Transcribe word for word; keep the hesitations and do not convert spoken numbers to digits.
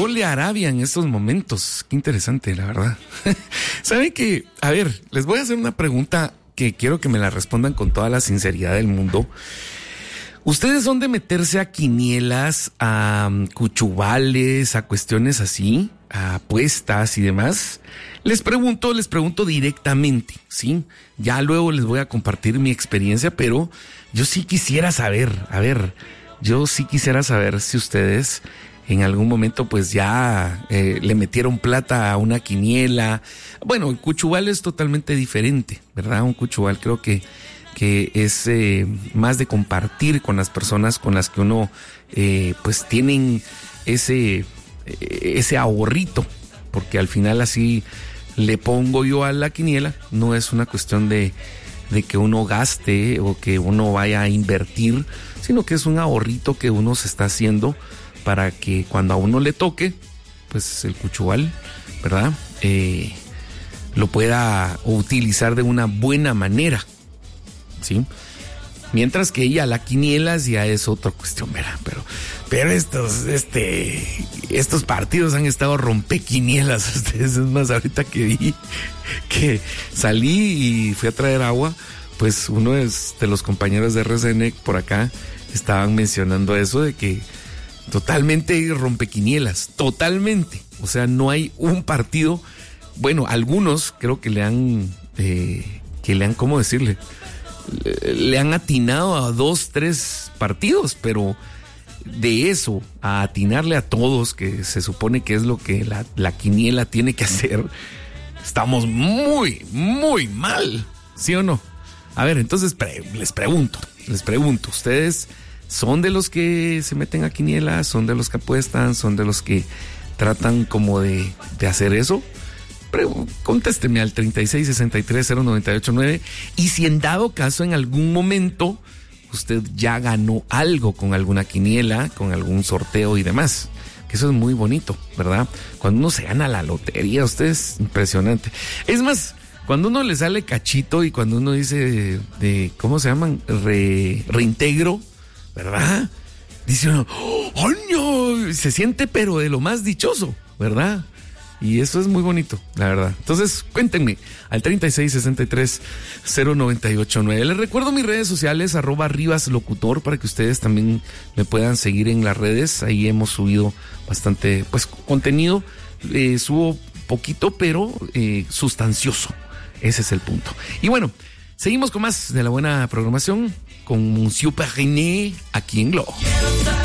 gol de Arabia en estos momentos. Qué interesante, la verdad. ¿Saben qué? A ver, les voy a hacer una pregunta que quiero que me la respondan con toda la sinceridad del mundo. ¿Ustedes son de meterse a quinielas, a um, cuchubales, a cuestiones así, a apuestas y demás? Les pregunto, les pregunto directamente, ¿sí? Ya luego les voy a compartir mi experiencia, pero yo sí quisiera saber, a ver, yo sí quisiera saber si ustedes en algún momento pues ya eh, le metieron plata a una quiniela. Bueno, el cuchubal es totalmente diferente, ¿verdad? Un cuchubal creo que que es eh, más de compartir con las personas con las que uno eh, pues tienen ese, ese ahorrito, porque al final así le pongo yo a la quiniela, no es una cuestión de, de que uno gaste o que uno vaya a invertir, sino que es un ahorrito que uno se está haciendo para que cuando a uno le toque, pues el cuchubal, ¿verdad? Eh, lo pueda utilizar de una buena manera. ¿Sí? Mientras que ella, la quiniela ya es otra cuestión, ¿verdad? Pero, pero estos, este, estos partidos han estado rompequinielas. Ustedes, es más, ahorita que vi que salí y fui a traer agua, pues uno de los compañeros de R C N por acá estaban mencionando eso de que totalmente rompequinielas, totalmente. O sea, no hay un partido, bueno, algunos creo que le han, eh, que le han, ¿cómo decirle? Le han atinado a dos, tres partidos, pero de eso a atinarle a todos, que se supone que es lo que la, la quiniela tiene que hacer, estamos muy, muy mal, ¿sí o no? A ver, entonces pre- les pregunto, les pregunto, ¿ustedes son de los que se meten a quiniela? ¿Son de los que apuestan? ¿Son de los que tratan como de, de hacer eso? Pero contésteme al treinta y seis sesenta y tres cero noventa y ocho nueve y si en dado caso en algún momento usted ya ganó algo con alguna quiniela, con algún sorteo y demás, que eso es muy bonito, ¿verdad? Cuando uno se gana la lotería, usted es impresionante. Es más, cuando uno le sale cachito y cuando uno dice de, de ¿cómo se llaman? Re, reintegro, ¿verdad? Dice uno, ¡oh, no! Se siente pero de lo más dichoso, ¿verdad? Y eso es muy bonito, la verdad. Entonces, cuéntenme al treinta y seis sesenta y tres cero noventa y ocho nueve. Les recuerdo mis redes sociales, arroba Rivas Locutor, para que ustedes también me puedan seguir en las redes. Ahí hemos subido bastante, pues, contenido. Eh, subo poquito, pero eh, sustancioso. Ese es el punto. Y bueno, seguimos con más de la buena programación con Monsieur Perrinet aquí en Globo.